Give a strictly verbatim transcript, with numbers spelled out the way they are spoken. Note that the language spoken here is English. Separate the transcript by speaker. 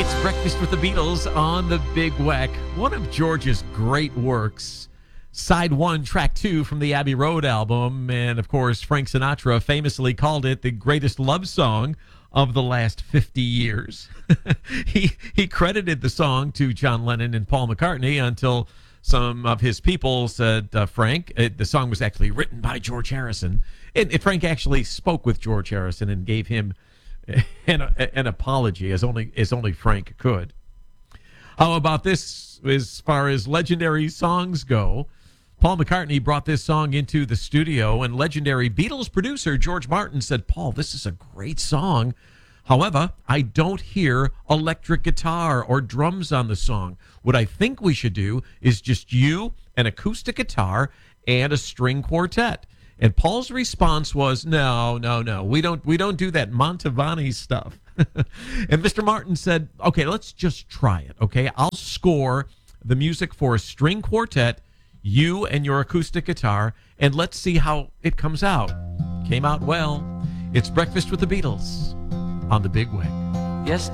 Speaker 1: Breakfast with the Beatles on the Big Weck, one of George's great works. Side one, track two from the Abbey Road album. And, of course, Frank Sinatra famously called it the greatest love song of the last fifty years. he, he credited the song to John Lennon and Paul McCartney until some of his people said, uh, Frank, it, the song was actually written by George Harrison. And, and Frank actually spoke with George Harrison and gave him An, an apology, as only as only Frank could. How about this as far as legendary songs go? Paul McCartney brought this song into the studio, and legendary Beatles producer George Martin said, Paul, this is a great song. However, I don't hear electric guitar or drums on the song. What I think we should do is just you, an acoustic guitar, and a string quartet. And Paul's response was, no, no, no, we don't we don't do that Mantovani stuff. And Mister Martin said, okay, let's just try it, okay? I'll score the music for a string quartet, you and your acoustic guitar, and let's see how it comes out. Came out well. It's Breakfast with the Beatles on the Big Weck.
Speaker 2: Yes.